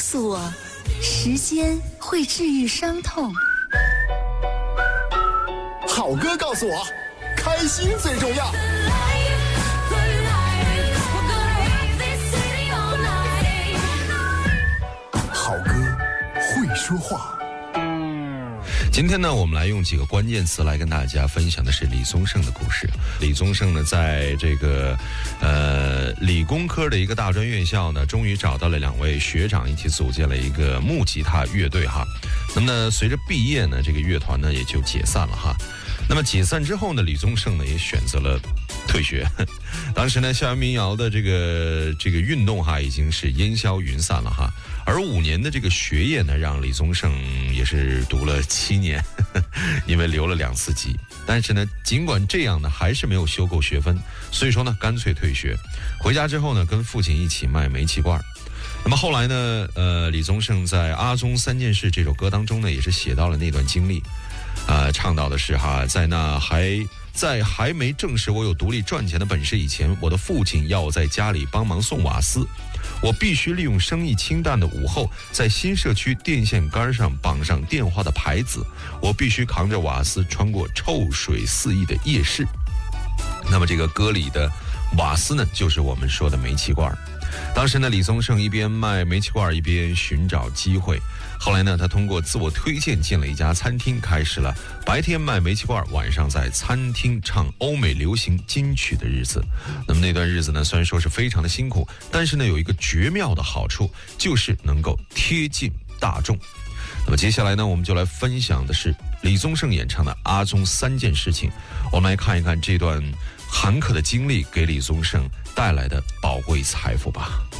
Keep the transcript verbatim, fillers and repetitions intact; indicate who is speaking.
Speaker 1: 诉我，时间会治愈伤痛。
Speaker 2: 好歌告诉我，开心最重要。好歌会说话。
Speaker 3: 今天呢，我们来用几个关键词来跟大家分享的是李宗盛的故事。李宗盛呢，在这个呃理工科的一个大专院校呢，终于找到了两位学长，一起组建了一个木吉他乐队哈。那么呢，随着毕业呢，这个乐团呢也就解散了哈。那么解散之后呢，李宗盛呢也选择了退学。当时呢，校园民谣的这个这个运动哈，已经是烟消云散了哈。而五年的这个学业呢，让李宗盛也是读了七年，因为留了两次级。但是呢，尽管这样呢，还是没有修够学分，所以说呢，干脆退学。回家之后呢，跟父亲一起卖煤气罐。那么后来呢，呃，李宗盛在《阿宗三件事》这首歌当中呢，也是写到了那段经历，啊、呃，唱到的是哈，在那还在还没证实我有独立赚钱的本事以前，我的父亲要我在家里帮忙送瓦斯。我必须利用生意清淡的午后，在新社区电线杆上绑上电话的牌子。我必须扛着瓦斯穿过臭水四溢的夜市。那么这个歌里的瓦斯呢，就是我们说的煤气罐。当时呢，李宗盛一边卖煤气罐，一边寻找机会。后来呢，他通过自我推荐进了一家餐厅，开始了白天卖煤气罐，晚上在餐厅唱欧美流行金曲的日子。那么那段日子呢，虽然说是非常的辛苦，但是呢，有一个绝妙的好处，就是能够贴近大众。那么接下来呢，我们就来分享的是李宗盛演唱的《阿宗三件事情》，我们来看一看这段坎坷的经历给李宗盛带来的宝贵财富吧。